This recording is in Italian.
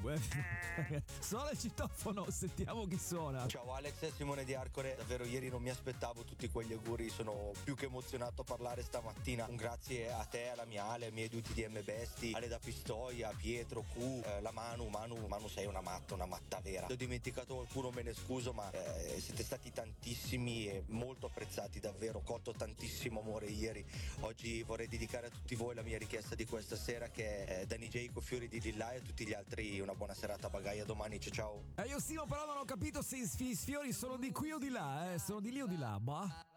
Suona il citofono, sentiamo chi suona. Ciao Alex e Simone di Arcore, davvero ieri non mi aspettavo tutti quegli auguri, sono più che emozionato a parlare stamattina. Un grazie a te, alla mia Ale, ai miei due TDM Besti, Ale da Pistoia, Pietro, Q, la Manu, sei una matta vera. Se ho dimenticato qualcuno me ne scuso, ma siete stati tantissimi e molto apprezzati, davvero, ho colto tantissimo amore ieri. Oggi vorrei dedicare a tutti voi la mia richiesta di questa sera, che è Danny J con Fiori di Lilla, e a tutti gli altri una buona serata, bagaia, domani, ciao. Io Stimo però non ho capito se i sfiori sono di qui o di là, sono di lì o di là, bah.